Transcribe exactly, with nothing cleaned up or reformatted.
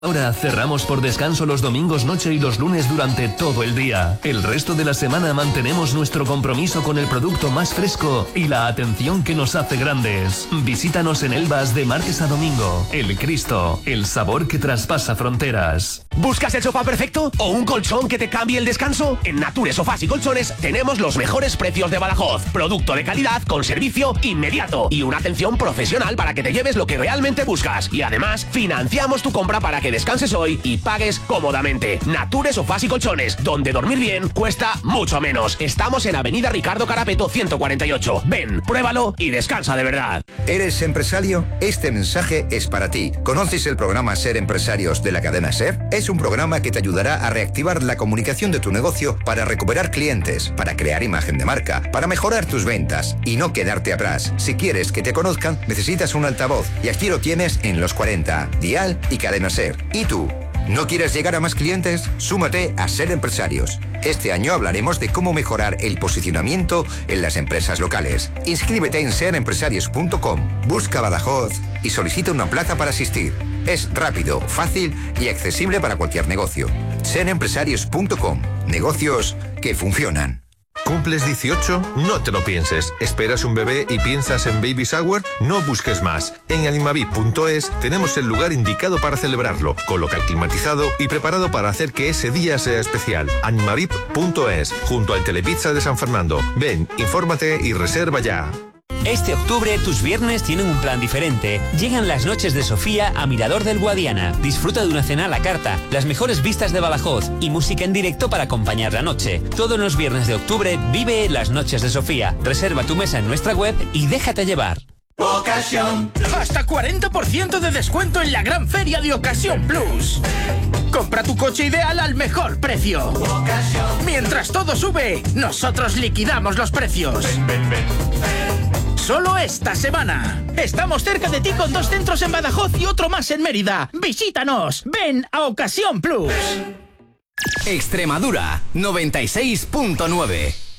Ahora cerramos por descanso los domingos noche y los lunes durante todo el día. El resto de la semana mantenemos nuestro compromiso con el producto más fresco y la atención que nos hace grandes. Visítanos en Elvas de martes a domingo. El Cristo, el sabor que traspasa fronteras. ¿Buscas el sofá perfecto o un colchón que te cambie el descanso? En Nature Sofás y Colchones tenemos los mejores precios de Badajoz. Producto de calidad con servicio inmediato y una atención profesional para que te lleves lo que realmente buscas. Y además, financiamos tu compra para que descanses hoy y pagues cómodamente. Nature Sofás y Colchones, donde dormir bien cuesta mucho menos. Estamos en Avenida Ricardo Carapeto ciento cuarenta y ocho. Ven, pruébalo y descansa de verdad. ¿Eres empresario? Este mensaje es para ti. ¿Conoces el programa Ser Empresarios de la cadena SER? Es un programa que te ayudará a reactivar la comunicación de tu negocio para recuperar clientes, para crear imagen de marca, para mejorar tus ventas y no quedarte atrás. Si quieres que te conozcan, necesitas un altavoz y aquí lo tienes en Los cuarenta, Dial y Cadena SER. ¿Y tú? ¿No quieres llegar a más clientes? Súmate a Ser Empresarios. Este año hablaremos de cómo mejorar el posicionamiento en las empresas locales. Inscríbete en ser empresarios punto com, busca Badajoz y solicita una plaza para asistir. Es rápido, fácil y accesible para cualquier negocio. ser empresarios punto com. Negocios que funcionan. ¿Cumples dieciocho? No te lo pienses. ¿Esperas un bebé y piensas en baby shower? No busques más. En animavip punto es tenemos el lugar indicado para celebrarlo, con local climatizado y preparado para hacer que ese día sea especial. animavip punto es, junto al Telepizza de San Fernando. Ven, infórmate y reserva ya. Este octubre tus viernes tienen un plan diferente. Llegan las noches de Sofía a Mirador del Guadiana. Disfruta de una cena a la carta, las mejores vistas de Badajoz y música en directo para acompañar la noche. Todos los viernes de octubre vive las noches de Sofía. Reserva tu mesa en nuestra web y déjate llevar. Ocasión. Hasta cuarenta por ciento de descuento en la gran feria de Ocasión Plus. Compra tu coche ideal al mejor precio. Ocasión. Mientras todo sube, nosotros liquidamos los precios. Ven, ven, ven, ven. Solo esta semana. Estamos cerca de ti con dos centros en Badajoz y otro más en Mérida. Visítanos. Ven a Ocasión Plus. Extremadura noventa y seis punto nueve.